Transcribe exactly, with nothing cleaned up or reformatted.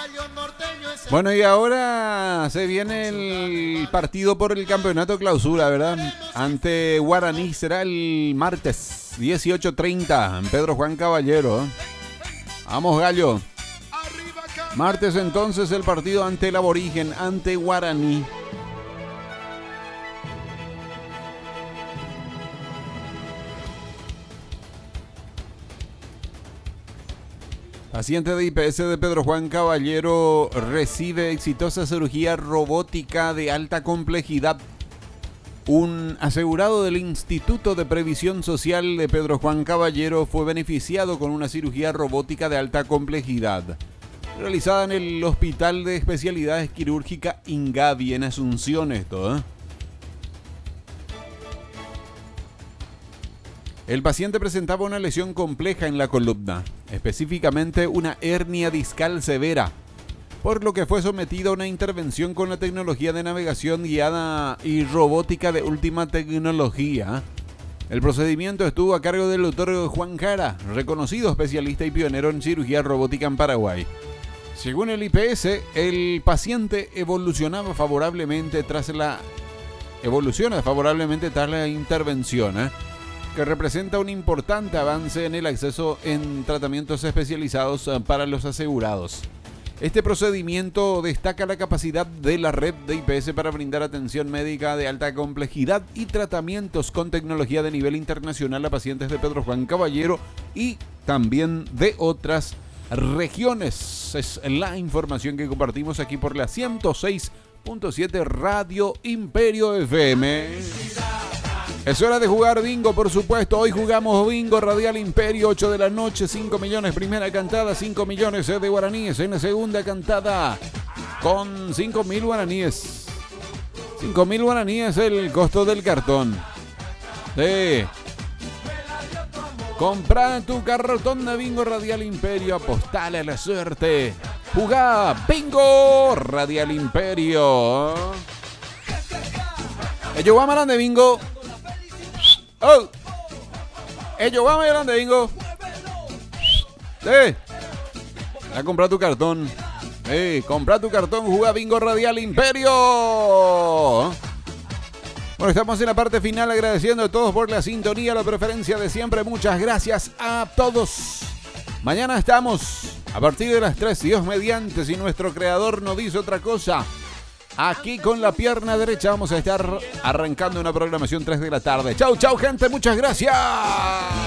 Bueno, y ahora se viene el partido por el campeonato clausura, ¿verdad? Ante Guaraní será el martes dieciocho treinta en Pedro Juan Caballero. Vamos, gallo. Martes entonces el partido ante el Aborigen, ante Guaraní. Paciente de I P S de Pedro Juan Caballero recibe exitosa cirugía robótica de alta complejidad. Un asegurado del Instituto de Previsión Social de Pedro Juan Caballero fue beneficiado con una cirugía robótica de alta complejidad, realizada en el Hospital de Especialidades Quirúrgicas Ingavi en Asunción. Esto, ¿eh? El paciente presentaba una lesión compleja en la columna, específicamente una hernia discal severa, por lo que fue sometido a una intervención con la tecnología de navegación guiada y robótica de última tecnología. El procedimiento estuvo a cargo del doctor Juan Jara, reconocido especialista y pionero en cirugía robótica en Paraguay. Según el I P S, el paciente evolucionaba favorablemente tras la evoluciona favorablemente tras la intervención, ¿eh? que representa un importante avance en el acceso en tratamientos especializados para los asegurados. Este procedimiento destaca la capacidad de la red de I P S para brindar atención médica de alta complejidad y tratamientos con tecnología de nivel internacional a pacientes de Pedro Juan Caballero y también de otras regiones. Es la información que compartimos aquí por la ciento seis punto siete Radio Imperio F M. Es hora de jugar bingo, por supuesto. Hoy jugamos bingo Radial Imperio, ocho de la noche, cinco millones primera cantada, cinco millones de guaraníes en la segunda cantada, con cinco mil guaraníes. cinco mil guaraníes el costo del cartón. Sí. Compra tu cartón de bingo Radial Imperio, apostale a la suerte. Jugá bingo Radial Imperio. Ellos vamos a de bingo. ¡Oh! Ellos vamos a de bingo. Sí. A comprar tu cartón. Sí, compra tu cartón, jugá bingo Radial Imperio. Bueno, estamos en la parte final agradeciendo a todos por la sintonía, la preferencia de siempre. Muchas gracias a todos. Mañana estamos a partir de las tres, Dios mediante, si nuestro creador no dice otra cosa. Aquí con la pierna derecha vamos a estar arrancando una programación tres de la tarde. Chau, chau, gente, muchas gracias.